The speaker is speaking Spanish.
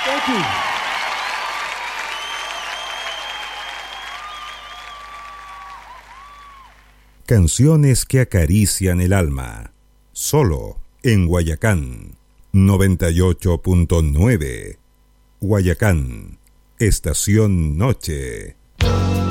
Thank you. Canciones que acarician el alma. Solo en Guayacán 98.9. Guayacán, Estación Noche.